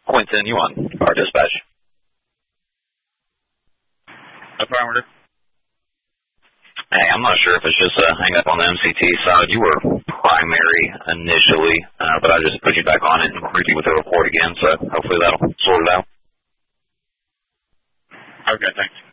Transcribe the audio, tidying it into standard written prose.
Quentin, you on our dispatch? Affirmative. Hey, I'm not sure if it's just a hang up on the MCT side. You were primary initially, but I just put you back on it and greet you with a report again, so hopefully that'll sort it out. Okay, thanks.